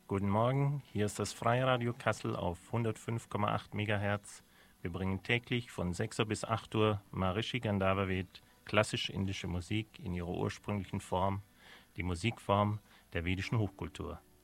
Guten Morgen, hier ist das Freiradio Kassel auf 105,8 MHz. Wir bringen täglich von 6 Uhr bis 8 Uhr Maharishi Gandharva Ved, klassisch indische Musik in ihrer ursprünglichen Form, die Musikform der vedischen Hochkultur.